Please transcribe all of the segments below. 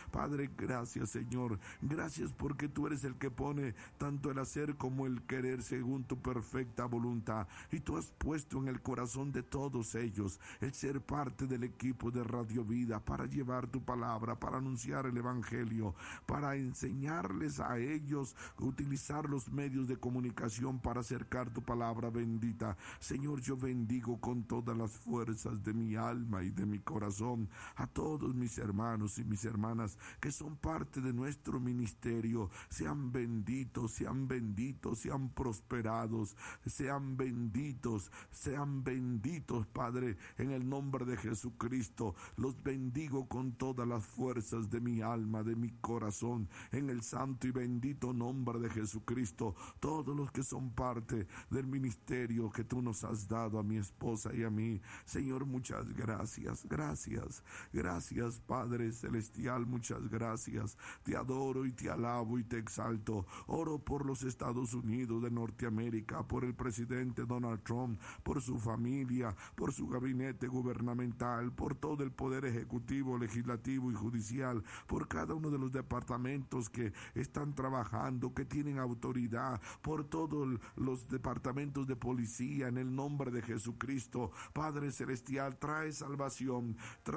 Padre, gracias, Señor. Gracias porque tú eres el que pone tanto el hacer como el querer según tu perfecta voluntad. Y tú has puesto en el corazón de todos ellos el ser parte del equipo de Radio Vida para llevar tu palabra, para anunciar el Evangelio, para enseñarles a ellos utilizar los medios de comunicación para acercar tu palabra bendita. Señor, yo bendigo con todas las fuerzas de mi alma y de mi corazón a todos mis hermanos y mis hermanas que son parte de nuestro ministerio. Sean benditos, sean benditos, sean prosperados, sean benditos, Padre, en el nombre de Jesucristo. Los bendigo con todas las fuerzas de mi alma, de mi corazón, en el santo y bendito nombre de Jesucristo. Todos los que son parte del ministerio que tú nos has dado a mi esposa y a mí, Señor, muchas gracias, gracias Padre Celestial, muchas gracias. Te adoro y te alabo y te exalto. Oro por los Estados Unidos de Norteamérica, por el presidente Donald Trump, por su familia, por su gabinete gubernamental, por todo el poder ejecutivo, legislativo y judicial, por cada uno de los departamentos que están trabajando, que tienen autoridad, por todos los departamentos de policía, en el nombre de Jesucristo. Padre Celestial, trae salvación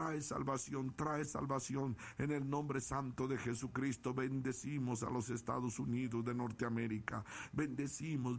en el nombre santo de Jesucristo. Bendecimos a los Estados Unidos de Norteamérica. Bendecimos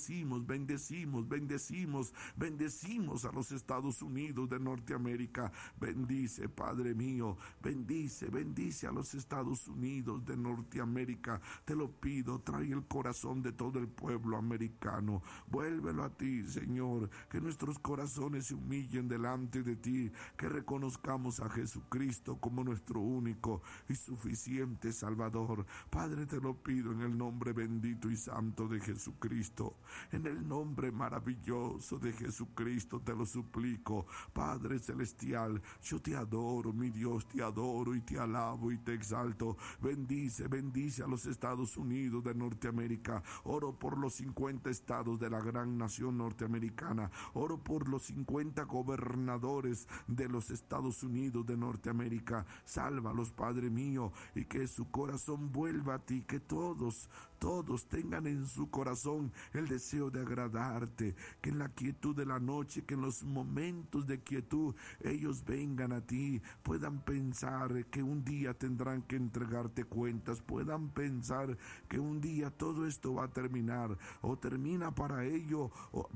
a los Estados Unidos de Norteamérica. Bendice, Padre mío, bendice a los Estados Unidos de Norteamérica. Te lo pido, trae el corazón de todo el pueblo americano. Vuélvelo a ti, Señor, que nuestros corazones se humillen delante de ti, que reconozcamos a Jesucristo como nuestro único y suficiente Salvador. Padre, te lo pido en el nombre bendito y santo de Jesucristo, en el nombre maravilloso de Jesucristo te lo suplico. Padre Celestial, yo te adoro, mi Dios, te adoro y te alabo y te exalto. Bendice a los Estados Unidos de Norteamérica. Oro por los 50 estados de la gran nación norteamericana. Oro por los 50 gobernadores de los Estados Unidos de Norteamérica. Sálvalos, Padre mío, y que su corazón vuelva a ti, que todos tengan en su corazón el deseo de agradarte, que en la quietud de la noche, que en los momentos de quietud ellos vengan a ti, puedan pensar que un día tendrán que entregarte cuentas, puedan pensar que un día todo esto va a terminar, o termina para ellos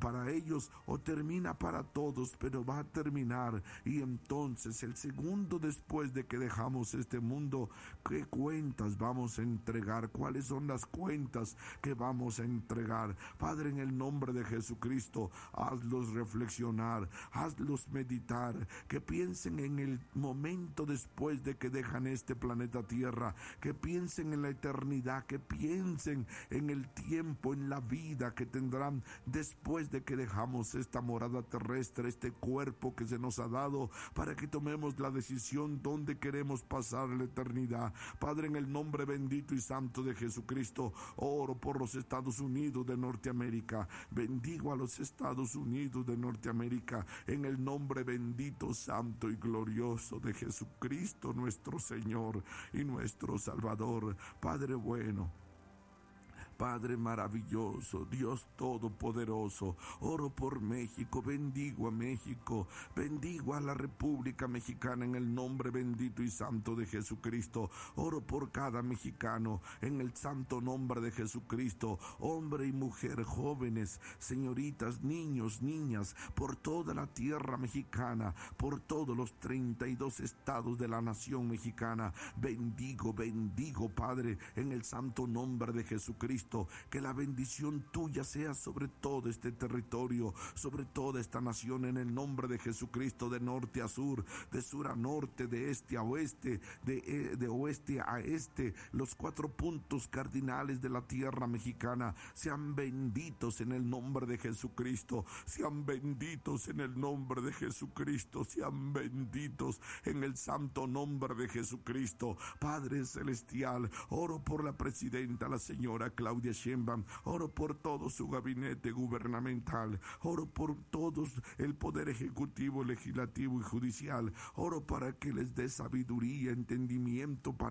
o termina para todos, pero va a terminar. Y entonces el segundo después de que dejamos este mundo, ¿qué cuentas vamos a entregar? ¿Cuáles son las cuentas que vamos a entregar? Padre, en el nombre de Jesucristo, hazlos reflexionar, hazlos meditar, que piensen en el momento después de que dejan este planeta Tierra, que piensen en la eternidad, que piensen en el tiempo, en la vida que tendrán después de que dejamos esta morada terrestre, este cuerpo que se nos ha dado, para que tomemos la decisión dónde queremos pasar la eternidad. Padre, en el nombre bendito y santo de Jesucristo, oro por los Estados Unidos de Norteamérica. Bendigo a los Estados Unidos de Norteamérica en el nombre bendito, santo y glorioso de Jesucristo, nuestro Señor y nuestro Salvador. Padre bueno, Padre maravilloso, Dios todopoderoso, oro por México, bendigo a México, bendigo a la República Mexicana en el nombre bendito y santo de Jesucristo. Oro por cada mexicano en el santo nombre de Jesucristo, hombre y mujer, jóvenes, señoritas, niños, niñas, por toda la tierra mexicana, por todos los 32 estados de la nación mexicana. Bendigo, Padre, en el santo nombre de Jesucristo. Que la bendición tuya sea sobre todo este territorio, sobre toda esta nación, en el nombre de Jesucristo, de norte a sur, de sur a norte, de este a oeste, de oeste a este. Los 4 puntos cardinales de la tierra mexicana sean benditos en el nombre de Jesucristo, sean benditos en el nombre de Jesucristo, sean benditos en el santo nombre de Jesucristo. Padre Celestial, oro por la presidenta, la señora Claudia Sheinbaum, oro por todo su gabinete gubernamental, oro por todos el poder ejecutivo, legislativo y judicial, oro para que les dé sabiduría, entendimiento para